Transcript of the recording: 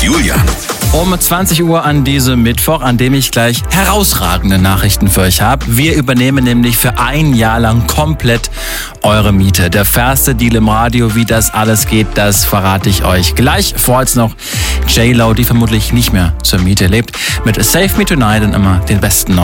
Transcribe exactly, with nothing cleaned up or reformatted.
Julian. Um zwanzig Uhr an diesem Mittwoch, an dem ich gleich herausragende Nachrichten für euch habe. Wir übernehmen nämlich für ein Jahr lang komplett eure Miete. Der fairste Deal im Radio, wie das alles geht, das verrate ich euch gleich. Vorher jetzt noch J-Lo, die vermutlich nicht mehr zur Miete lebt, mit Save Me Tonight und immer den besten neuen.